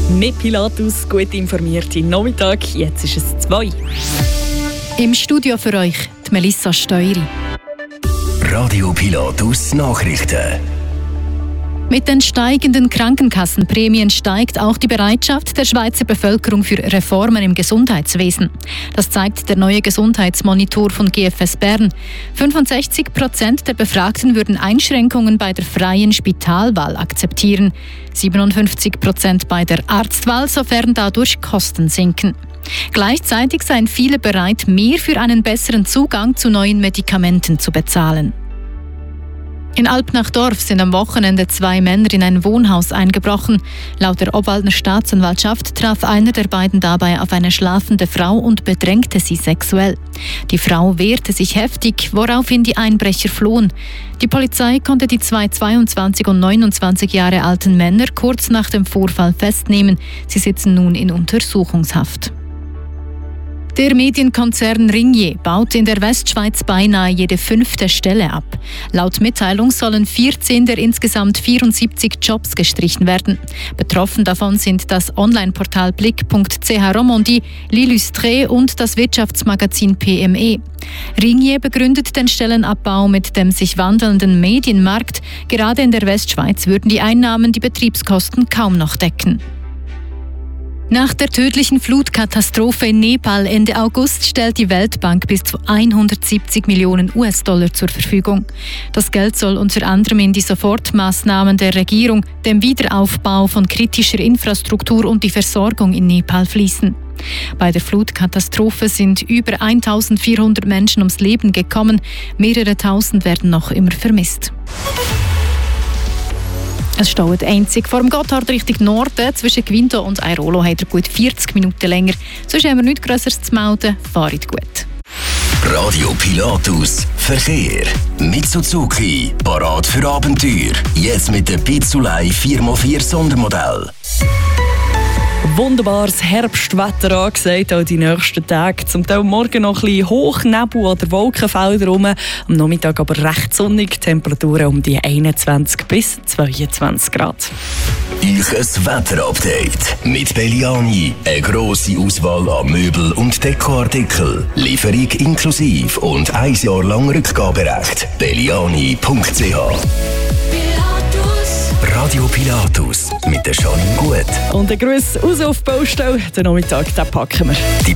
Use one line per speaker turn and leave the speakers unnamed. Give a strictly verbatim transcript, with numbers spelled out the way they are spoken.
Mit Pilatus, gut informierte Nachmittag. Jetzt ist es zwei.
Im Studio für euch die Melissa Steueri.
Radio Pilatus Nachrichten.
Mit den steigenden Krankenkassenprämien steigt auch die Bereitschaft der Schweizer Bevölkerung für Reformen im Gesundheitswesen. Das zeigt der neue Gesundheitsmonitor von G F S Bern. fünfundsechzig Prozent der Befragten würden Einschränkungen bei der freien Spitalwahl akzeptieren. siebenundfünfzig Prozent bei der Arztwahl, sofern dadurch Kosten sinken. Gleichzeitig seien viele bereit, mehr für einen besseren Zugang zu neuen Medikamenten zu bezahlen. In Alpnachdorf sind am Wochenende zwei Männer in ein Wohnhaus eingebrochen. Laut der Obwaldner Staatsanwaltschaft traf einer der beiden dabei auf eine schlafende Frau und bedrängte sie sexuell. Die Frau wehrte sich heftig, woraufhin die Einbrecher flohen. Die Polizei konnte die zwei zweiundzwanzig und neunundzwanzig Jahre alten Männer kurz nach dem Vorfall festnehmen. Sie sitzen nun in Untersuchungshaft. Der Medienkonzern Ringier baut in der Westschweiz beinahe jede fünfte Stelle ab. Laut Mitteilung sollen vierzehn der insgesamt vierundsiebzig Jobs gestrichen werden. Betroffen davon sind das Onlineportal blick punkt c h Romandie, L'Illustré und das Wirtschaftsmagazin P M E. Ringier begründet den Stellenabbau mit dem sich wandelnden Medienmarkt. Gerade in der Westschweiz würden die Einnahmen die Betriebskosten kaum noch decken. Nach der tödlichen Flutkatastrophe in Nepal Ende August stellt die Weltbank bis zu hundertsiebzig Millionen U S-Dollar zur Verfügung. Das Geld soll unter anderem in die Sofortmaßnahmen der Regierung, dem Wiederaufbau von kritischer Infrastruktur und die Versorgung in Nepal fließen. Bei der Flutkatastrophe sind über eintausendvierhundert Menschen ums Leben gekommen, mehrere Tausend werden noch immer vermisst. Es steht einzig vor dem Gotthard Richtung Norden. Zwischen Gwindo und Airolo hat er gut vierzig Minuten länger. Sonst haben wir nichts Grösseres zu melden. Fahrt gut.
Radio Pilatus Verkehr. Mitsuzuki. Parat für Abenteuer. Jetzt mit dem Pizzulei vier mal vier Sondermodell.
Wunderbares Herbstwetter angesagt, auch die nächsten Tage. Zum Teil morgen noch ein bisschen Hochnebel oder Wolkenfelder rum. Am Nachmittag aber recht sonnig. Temperaturen um die einundzwanzig bis zweiundzwanzig Grad.
Ich ein Wetterupdate mit Belliani. Eine grosse Auswahl an Möbel- und Dekoartikel. Lieferung inklusive und ein Jahr lang Rückgaberecht. belliani punkt c h Radio Pilatus mit der Janine Gut.
Und ein Gruß raus auf die Baustelle. Den Nachmittag den packen wir.
Die